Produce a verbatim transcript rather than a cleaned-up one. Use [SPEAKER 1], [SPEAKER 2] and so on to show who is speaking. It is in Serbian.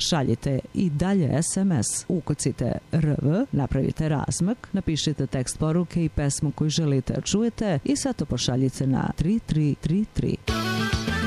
[SPEAKER 1] Šaljite i dalje es em es. Ukucite R V, napravite razmak, napišite tekst poruke i pesmu koju želite da čujete i sad to pošaljite na tri tri tri tri.